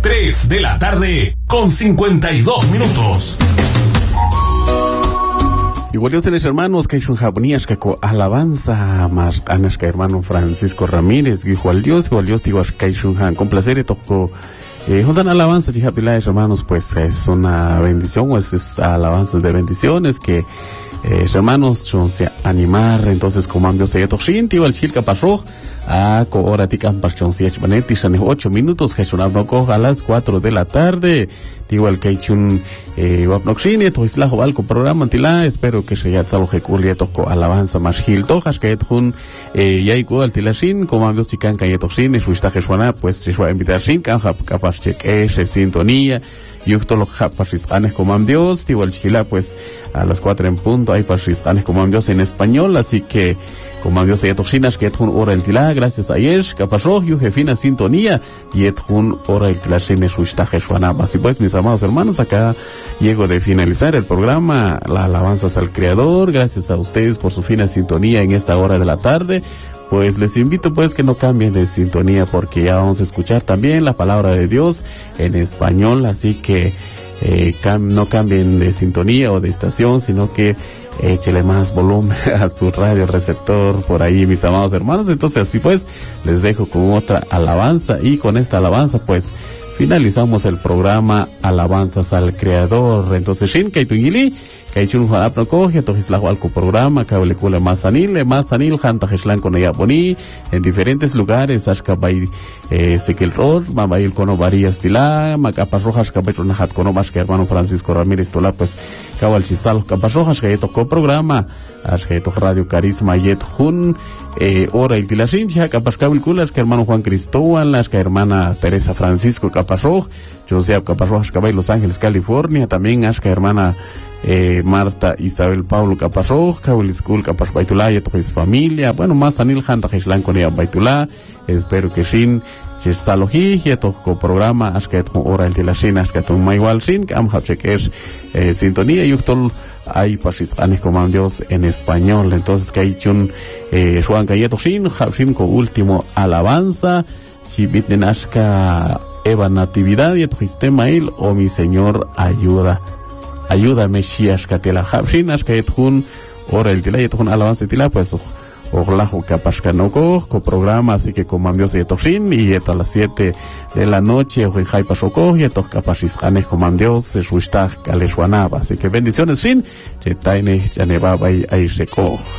3 de la tarde con 52 minutos. Igual yo tenés hermanos que son japonías que alabanza más anas que hermano Francisco Ramírez igual Dios digo que son con placer y toco juntan alabanza chijapilaes hermanos, pues es una bendición, es alabanza de bendiciones que hermanos se animar. Entonces como Dios se toxin tío el chilca pasó a hora tica pasón si es banetti son 8 minutos que son a las 4 de la tarde igual que chun wapnoxin to isla jovalco programa antila. Espero que se ya tsalo jekulia toko alabanza más gil tojas que etjun ya igual tilashin como Dios chican que toxin es usta jesuana, pues se va a invitar sin capaz cheque ese sintonía y esto lo pariscanes como Dios igual chila, pues a las 4 en punto hay pariscanes como Dios en español, así que como Dios ya toxinas que etjun hora el tila gracias a Yesh capazó yo jefina sintonía y etjun hora el tila sin es usta jesuana. Así pues mis amados hermanos, acá llego de finalizar el programa las alabanzas al Creador. Gracias a ustedes por su fina sintonía en esta hora de la tarde. Pues les invito pues que no cambien de sintonía porque ya vamos a escuchar también la palabra de Dios en español, así que no cambien de sintonía o de estación, sino que échele más volumen a su radio receptor por ahí, mis amados hermanos. Entonces así pues les dejo con otra alabanza y con esta alabanza pues finalizamos el programa Alabanzas al Creador. Entonces shin kaitungili kaichun juan coge todos la alco programa cablecula más anil janta heshlan con ella boni en diferentes lugares ashka bay sekel ror mabayil kono varias tila macapas rojas cabetron hat kono más que hermano Francisco Ramírez tola, pues cabal chisal capas rojas que tocó programa ashka to radio carisma yet jun hora el tilashin ya capas cablecula que hermano Juan Cristóbal las que hermana Teresa Francisco capas roj José capas rojas cabay Los Ángeles California, también ashka hermana Marta Isabel Paulo Caparroj, Kaul School Capas Baitulá y toda su familia. Bueno, más Anil Hanta Heshlan con ella Baitulá. Espero que Shin Chesaloji y toco programa Ashket hora el Tilashin Ashket Mayual Shin Am Hapchekesh sintonía y Uchtol hay pasiscanes como Dios en español. Entonces que hay chun Juan Cayeto Shin Hapshin con último alabanza Shibit Nashka Eva Natividad y Tojistemail o mi Señor ayúdame Shiash Katela Hapshinas Kaetjun ora el tila yetjun alabanza tila, pues ojo capascanoko co programa, así que como Dios de toxin y a las 7 de la noche ojo en Jai Pasoko y estos capasiscanes como Dios se susta caleshuanaba. Así que bendiciones sin chetaine yaneba bay ay seco.